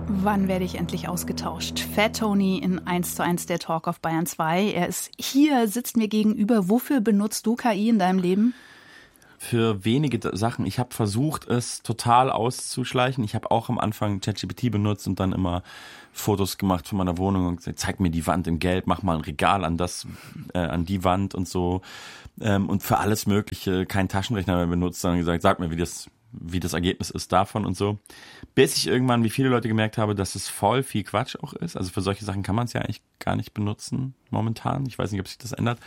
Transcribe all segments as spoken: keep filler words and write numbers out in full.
Wann werde ich endlich ausgetauscht? Fat Tony in eins zu eins der Talk auf Bayern zwei. Er ist hier, sitzt mir gegenüber. Wofür benutzt du K I in deinem Leben? Für wenige Sachen. Ich habe versucht, es total auszuschleichen. Ich habe auch am Anfang ChatGPT benutzt und dann immer Fotos gemacht von meiner Wohnung und gesagt, zeig mir die Wand in Gelb, mach mal ein Regal an das, äh, an die Wand und so. Ähm, und für alles Mögliche keinen Taschenrechner mehr benutzt, sondern gesagt, sag mir, wie das, wie das Ergebnis ist davon und so. Bis ich irgendwann, wie viele Leute gemerkt habe, dass es voll viel Quatsch auch ist. Also für solche Sachen kann man es ja eigentlich gar nicht benutzen momentan. Ich weiß nicht, ob sich das ändert.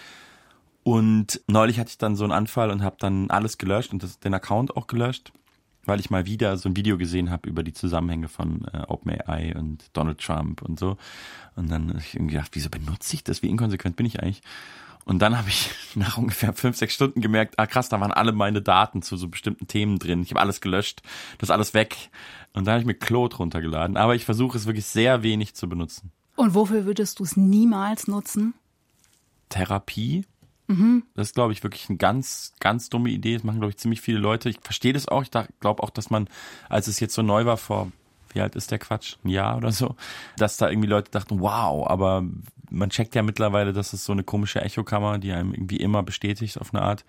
Und neulich hatte ich dann so einen Anfall und habe dann alles gelöscht und das, den Account auch gelöscht, weil ich mal wieder so ein Video gesehen habe über die Zusammenhänge von äh, OpenAI und Donald Trump und so. Und dann habe ich irgendwie gedacht, wieso benutze ich das? Wie inkonsequent bin ich eigentlich? Und dann habe ich nach ungefähr fünf, sechs Stunden gemerkt, ah krass, da waren alle meine Daten zu so bestimmten Themen drin. Ich habe alles gelöscht, das ist alles weg. Und dann habe ich mir Claude runtergeladen. Aber ich versuche es wirklich sehr wenig zu benutzen. Und wofür würdest du es niemals nutzen? Therapie. Mhm. Das ist, glaube ich, wirklich eine ganz, ganz dumme Idee. Das machen, glaube ich, ziemlich viele Leute. Ich verstehe das auch. Ich glaube auch, dass man, als es jetzt so neu war, vor, wie alt ist der Quatsch? Ein Jahr oder so, dass da irgendwie Leute dachten, wow, aber man checkt ja mittlerweile, dass es so eine komische Echokammer, die einem irgendwie immer bestätigt auf eine Art.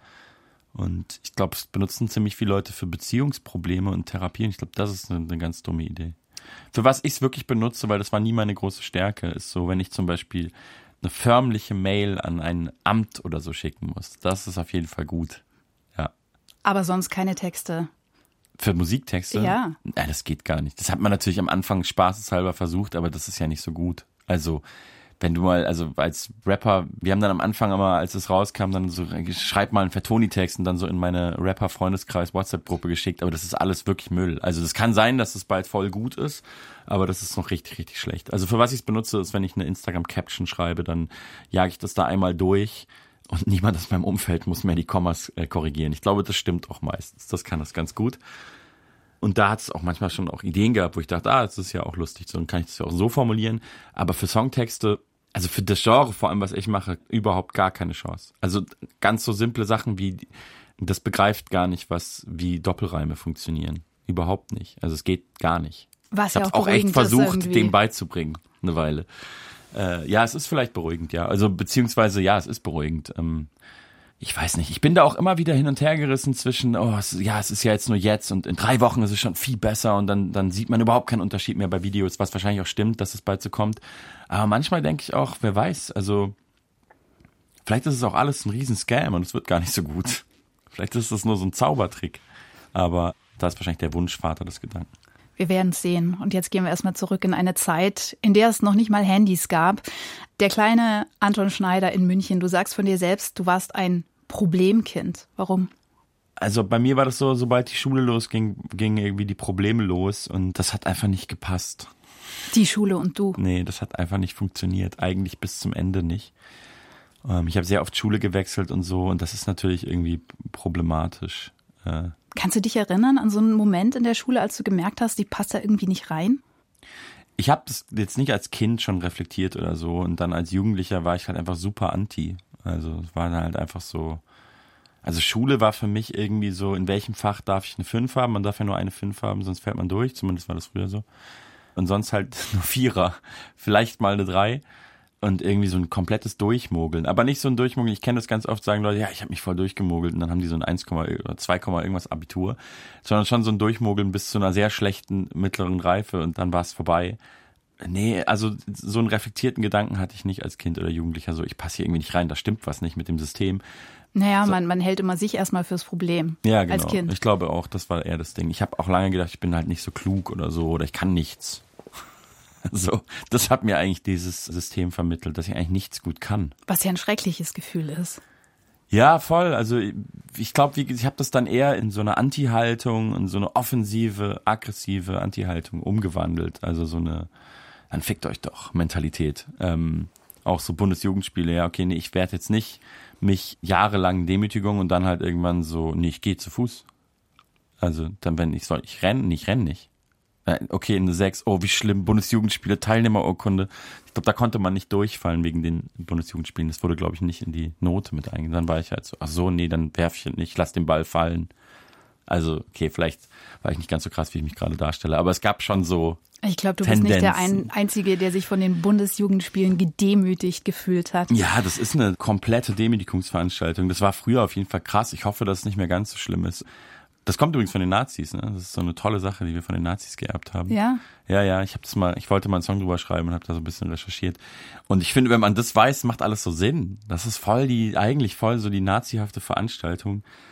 Und ich glaube, es benutzen ziemlich viele Leute für Beziehungsprobleme und Therapie. Und ich glaube, das ist eine, eine ganz dumme Idee. Für was ich es wirklich benutze, weil das war nie meine große Stärke, ist so, wenn ich zum Beispiel eine förmliche Mail an ein Amt oder so schicken muss. Das ist auf jeden Fall gut. Ja. Aber sonst keine Texte. Für Musiktexte? Ja. Ja, das geht gar nicht. Das hat man natürlich am Anfang spaßeshalber versucht, aber das ist ja nicht so gut. Also, wenn du mal, also als Rapper, wir haben dann am Anfang immer, als es rauskam, dann so, schreib mal einen Fatoni-Text und dann so in meine Rapper-Freundeskreis-WhatsApp-Gruppe geschickt, aber das ist alles wirklich Müll. Also das kann sein, dass es bald voll gut ist, aber das ist noch richtig, richtig schlecht. Also für was ich es benutze, ist, wenn ich eine Instagram-Caption schreibe, dann jage ich das da einmal durch und niemand aus meinem Umfeld muss mehr die Kommas äh, korrigieren. Ich glaube, das stimmt auch meistens. Das kann das ganz gut. Und da hat es auch manchmal schon auch Ideen gehabt, wo ich dachte, ah, das ist ja auch lustig, so dann kann ich das ja auch so formulieren. Aber für Songtexte, also für das Genre, vor allem was ich mache, überhaupt gar keine Chance. Also ganz so simple Sachen wie, das begreift gar nicht, was wie Doppelreime funktionieren. Überhaupt nicht. Also es geht gar nicht. Was ich ja habe auch auch echt beruhigend versucht, ist dem beizubringen, eine Weile. Äh, ja, es ist vielleicht beruhigend, ja. Also beziehungsweise, ja, es ist beruhigend. Ähm, ich weiß nicht, ich bin da auch immer wieder hin und her gerissen zwischen, oh, es, ja, es ist ja jetzt nur jetzt und in drei Wochen ist es schon viel besser und dann dann sieht man überhaupt keinen Unterschied mehr bei Videos, was wahrscheinlich auch stimmt, dass es bald so kommt. Aber manchmal denke ich auch, wer weiß, also vielleicht ist es auch alles ein Riesen-Scam und es wird gar nicht so gut. Vielleicht ist es nur so ein Zaubertrick. Aber da ist wahrscheinlich der Wunschvater des Gedanken. Wir werden es sehen. Und jetzt gehen wir erstmal zurück in eine Zeit, in der es noch nicht mal Handys gab. Der kleine Anton Schneider in München, du sagst von dir selbst, du warst ein Problemkind. Warum? Also bei mir war das so, sobald die Schule losging, gingen irgendwie die Probleme los und das hat einfach nicht gepasst. Die Schule und du? Nee, das hat einfach nicht funktioniert. Eigentlich bis zum Ende nicht. Ähm, ich habe sehr oft Schule gewechselt und so und das ist natürlich irgendwie problematisch. Äh, Kannst du dich erinnern an so einen Moment in der Schule, als du gemerkt hast, die passt da irgendwie nicht rein? Ich habe das jetzt nicht als Kind schon reflektiert oder so und dann als Jugendlicher war ich halt einfach super anti. Also es war dann halt einfach so, also Schule war für mich irgendwie so, in welchem Fach darf ich eine fünf haben? Man darf ja nur eine fünf haben, sonst fällt man durch, zumindest war das früher so. Und sonst halt nur Vierer, vielleicht mal eine drei und irgendwie so ein komplettes Durchmogeln. Aber nicht so ein Durchmogeln, ich kenne das ganz oft, sagen Leute, ja, ich habe mich voll durchgemogelt und dann haben die so ein eins oder zwei, irgendwas Abitur, sondern schon so ein Durchmogeln bis zu einer sehr schlechten mittleren Reife und dann war es vorbei. Nee, also so einen reflektierten Gedanken hatte ich nicht als Kind oder Jugendlicher, so ich passe hier irgendwie nicht rein, da stimmt was nicht mit dem System. Naja, so. man, man hält immer sich erstmal fürs Problem ja, genau. als Kind. Ich glaube auch, das war eher das Ding. Ich habe auch lange gedacht, ich bin halt nicht so klug oder so oder ich kann nichts. So, das hat mir eigentlich dieses System vermittelt, dass ich eigentlich nichts gut kann. Was ja ein schreckliches Gefühl ist. Ja, voll. Also ich glaube, ich habe das dann eher in so eine Anti-Haltung, in so eine offensive, aggressive Anti-Haltung umgewandelt. Also so eine, dann fickt euch doch, Mentalität. Ähm, auch so Bundesjugendspiele, ja, okay, nee, ich werde jetzt nicht mich jahrelang Demütigung und dann halt irgendwann so, nee, ich gehe zu Fuß. Also dann, wenn ich soll, ich renne, ich renne nicht. Okay, eine sechs, oh, wie schlimm, Bundesjugendspiele, Teilnehmerurkunde. Ich glaube, da konnte man nicht durchfallen wegen den Bundesjugendspielen. Das wurde, glaube ich, nicht in die Note mit eingegangen. Dann war ich halt so, ach so, nee, dann werfe ich nicht, lass den Ball fallen. Also, okay, vielleicht war ich nicht ganz so krass, wie ich mich gerade darstelle, aber es gab schon so Ich glaube, du Tendenzen. bist nicht der ein, Einzige, der sich von den Bundesjugendspielen gedemütigt gefühlt hat. Ja, das ist eine komplette Demütigungsveranstaltung. Das war früher auf jeden Fall krass. Ich hoffe, dass es nicht mehr ganz so schlimm ist. Das kommt übrigens von den Nazis, ne? Das ist so eine tolle Sache, die wir von den Nazis geerbt haben. Ja? Ja, ja, ich habe das mal, ich wollte mal einen Song drüber schreiben und habe da so ein bisschen recherchiert. Und ich finde, wenn man das weiß, macht alles so Sinn. Das ist voll die, eigentlich voll so die nazihafte Veranstaltung.